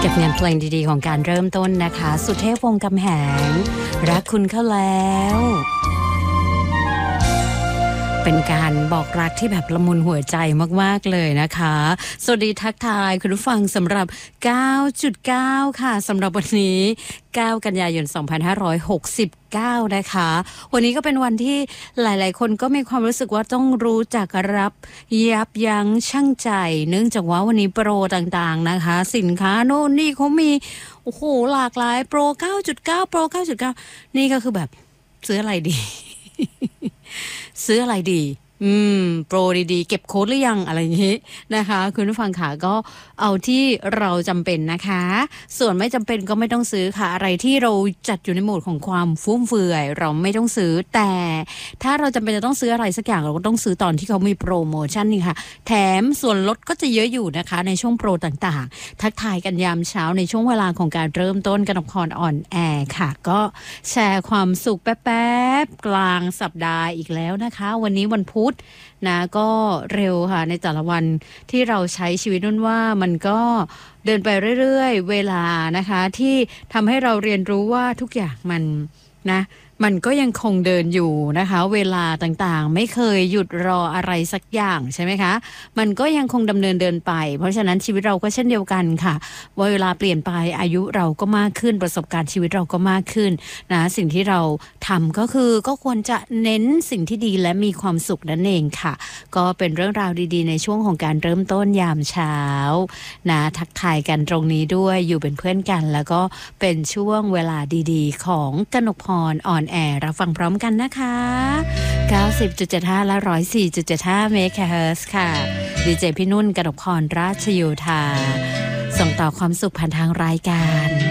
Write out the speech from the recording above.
เก็บงานเพลงดีๆของการเริ่มต้นนะคะสุเทพวงศ์กำแหงรักคุณเข้าแล้วเป็นการบอกรักที่แบบละมุนหัวใจมากๆเลยนะคะสวัสดีทักทายคุณผู้ฟังสำหรับ 9.9 ค่ะสำหรับวันนี้ 9 กันยายน 2569 นะคะวันนี้ก็เป็นวันที่หลายๆคนก็มีความรู้สึกว่าต้องรู้จักรับยับยั้งชั่งใจเนื่องจากว่าวันนี้โปรต่างๆนะคะสินค้าโน่นนี่เขามีโอ้โหหลากหลายโปร 9.9 โปร 9.9 นี่ก็คือแบบซื้ออะไรดี ซื้ออะไรดีโปรดีๆเก็บโค้ดหรือยังอะไรอย่างนี้นะคะคุณผู้ฟังค่ะก็เอาที่เราจำเป็นนะคะส่วนไม่จำเป็นก็ไม่ต้องซื้อค่ะอะไรที่เราจัดอยู่ในโหมดของความฟุ่มเฟือยเราไม่ต้องซื้อแต่ถ้าเราจำเป็นจะต้องซื้ออะไรสักอย่างเราก็ต้องซื้อตอนที่เขามีโปรโมชั่นนี่ค่ะแถมส่วนลดก็จะเยอะอยู่นะคะในช่วงโปรต่างๆทักทายกันยามเช้าในช่วงเวลาของการเริ่มต้นกนกพรอ่อนแอค่ะก็แชร์ความสุขแป๊บๆกลางสัปดาห์อีกแล้วนะคะวันนี้วันพุธนะก็เร็วค่ะในแต่ละวันที่เราใช้ชีวิตนั่นว่ามันก็เดินไปเรื่อยๆเวลานะคะที่ทำให้เราเรียนรู้ว่าทุกอย่างมันก็ยังคงเดินอยู่นะคะเวลาต่างๆไม่เคยหยุดรออะไรสักอย่างใช่ไหมคะมันก็ยังคงดำเนินเดินไปเพราะฉะนั้นชีวิตเราก็เช่นเดียวกันค่ะเวลาเปลี่ยนไปอายุเราก็มากขึ้นประสบการณ์ชีวิตเราก็มากขึ้นนะสิ่งที่เราทำก็คือก็ควรจะเน้นสิ่งที่ดีและมีความสุขนั่นเองค่ะก็เป็นเรื่องราวดีๆในช่วงของการเริ่มต้นยามเช้านะทักทายกันตรงนี้ด้วยอยู่เป็นเพื่อนกันแล้วก็เป็นช่วงเวลาดีๆของกนกพรอ่อนแอรับฟังพร้อมกันนะคะ 90.75 และ 104.75 เมกะเฮิรตซ์ค่ะดีเจพี่นุ่นกนกพรราชโยธาส่งต่อความสุขผ่านทางรายการ